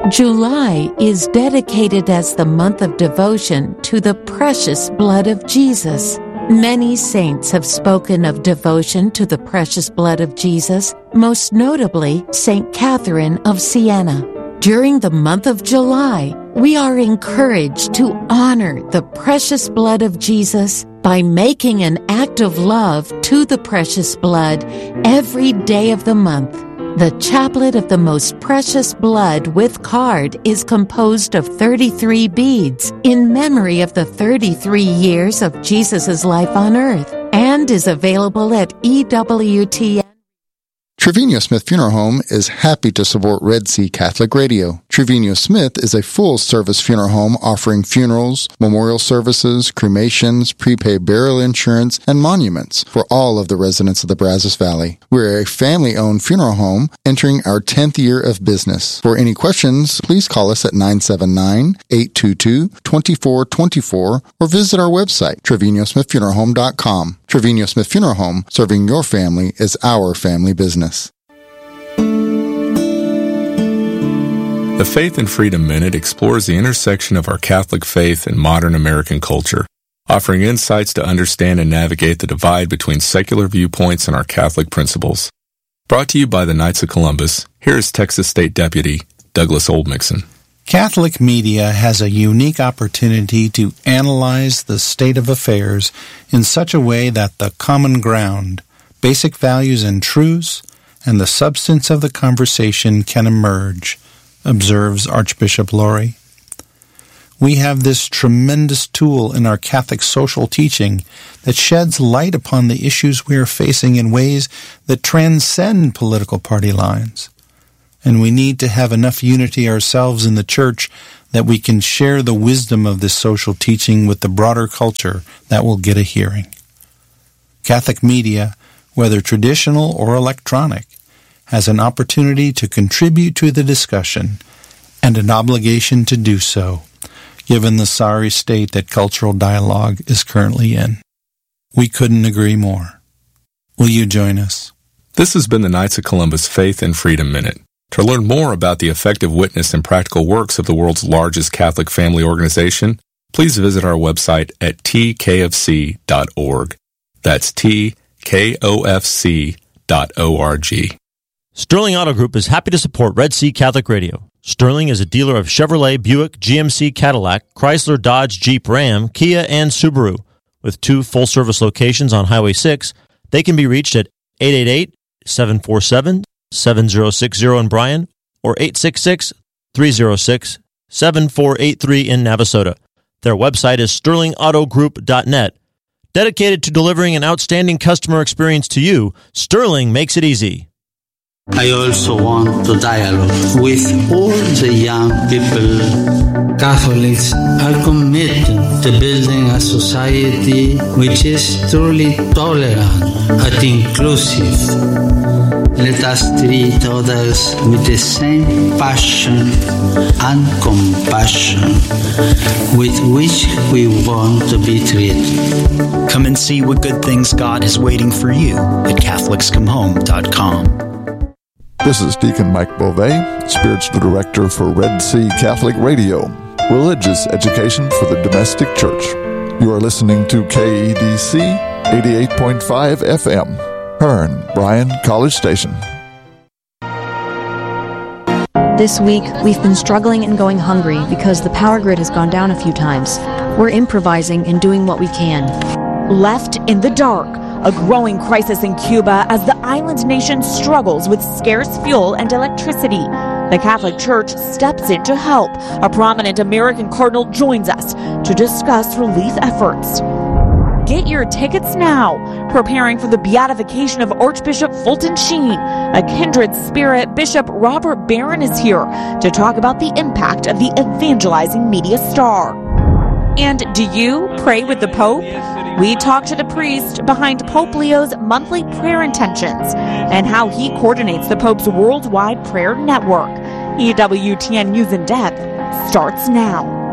July is dedicated as the month of devotion to the precious blood of Jesus. Many saints have spoken of devotion to the precious blood of Jesus, most notably St. Catherine of Siena. During the month of July, we are encouraged to honor the precious blood of Jesus by making an act of love to the precious blood every day of the month. The Chaplet of the Most Precious Blood with card is composed of 33 beads in memory of the 33 years of Jesus' life on earth and is available at EWTN. Trevino Smith Funeral Home is happy to support Red Sea Catholic Radio. Trevino Smith is a full-service funeral home offering funerals, memorial services, cremations, prepaid burial insurance, and monuments for all of the residents of the Brazos Valley. We're a family-owned funeral home entering our 10th year of business. For any questions, please call us at 979-822-2424 or visit our website, TrevinoSmithFuneralHome.com. Trevino Smith Funeral Home, serving your family is our family business. The Faith and Freedom Minute explores the intersection of our Catholic faith and modern American culture, offering insights to understand and navigate the divide between secular viewpoints and our Catholic principles. Brought to you by the Knights of Columbus, here is Texas State Deputy Douglas Oldmixon. Catholic media has a unique opportunity to analyze the state of affairs in such a way that the common ground, basic values and truths, and the substance of the conversation can emerge, observes Archbishop Laurie. We have this tremendous tool in our Catholic social teaching that sheds light upon the issues we are facing in ways that transcend political party lines. And we need to have enough unity ourselves in the Church that we can share the wisdom of this social teaching with the broader culture that will get a hearing. Catholic media, whether traditional or electronic, has an opportunity to contribute to the discussion and an obligation to do so, given the sorry state that cultural dialogue is currently in. We couldn't agree more. Will you join us? This has been the Knights of Columbus Faith and Freedom Minute. To learn more about the effective witness and practical works of the world's largest Catholic family organization, please visit our website at tkfc.org. That's tkofc.org. Sterling Auto Group is happy to support Red Sea Catholic Radio. Sterling is a dealer of Chevrolet, Buick, GMC, Cadillac, Chrysler, Dodge, Jeep, Ram, Kia, and Subaru. With 2 full-service locations on Highway 6, they can be reached at 888-747-7060 in Bryan or 866-306-7483 in Navasota. Their website is sterlingautogroup.net. Dedicated to delivering an outstanding customer experience to you, Sterling makes it easy. I also want to dialogue with all the young people. Catholics are committed to building a society which is truly tolerant and inclusive. Let us treat others with the same passion and compassion with which we want to be treated. Come and see what good things God is waiting for you at CatholicsComeHome.com. This is Deacon Mike Beauvais, Spiritual Director for Red Sea Catholic Radio, religious education for the domestic church. You are listening to KEDC 88.5 FM, Hearn, Bryan College Station. This week, we've been struggling and going hungry because the power grid has gone down a few times. We're improvising and doing what we can. Left in the dark, a growing crisis in Cuba as the island nation struggles with scarce fuel and electricity. The Catholic Church steps in to help. A prominent American cardinal joins us to discuss relief efforts. Get your tickets now. Preparing for the beatification of Archbishop Fulton Sheen. A kindred spirit, Bishop Robert Barron is here to talk about the impact of the evangelizing media star. And do you pray with the Pope? We talk to the priest behind Pope Leo's monthly prayer intentions and how he coordinates the Pope's worldwide prayer network. EWTN News in Depth starts now.